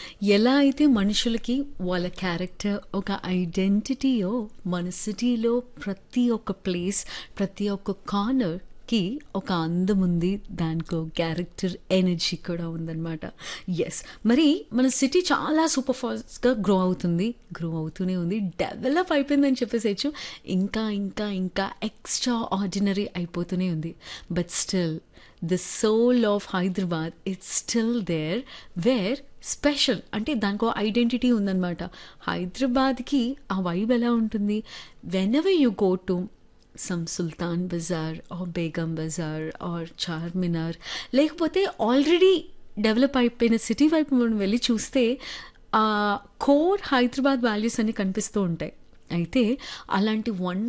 ఎలా అయితే మనుషులకి వాళ్ళ క్యారెక్టర్ ఒక ఐడెంటిటీయో మన సిటీలో ప్రతి ఒక్క ప్లేస్ ప్రతి ఒక్క కార్నర్కి ఒక అందం ఉంది, దానికి ఒక క్యారెక్టర్ ఎనర్జీ కూడా ఉందన్నమాట. ఎస్, మరి మన సిటీ చాలా సూపర్ ఫాస్ట్గా గ్రో అవుతూనే ఉంది, డెవలప్ అయిపోయిందని చెప్పేసేయచ్చు. ఇంకా ఇంకా ఇంకా ఎక్స్ట్రా ఆర్డినరీ అయిపోతూనే ఉంది. But still the soul of Hyderabad it's still there, wear special అంటే దానికి ఒక ఐడెంటిటీ ఉందన్నమాట. హైదరాబాద్కి ఆ వైబ్ ఎలా ఉంటుంది? When ever you go to some Sultan Bazar are Begum Bazar are Charminar, లేకపోతే ఆల్రెడీ డెవలప్ అయిపోయిన సిటీ వైపు మనం వెళ్ళి చూస్తే ఆ కోర్ హైదరాబాద్ వాల్యూస్ అన్ని కనిపిస్తూ ఉంటాయి. అయితే అలాంటి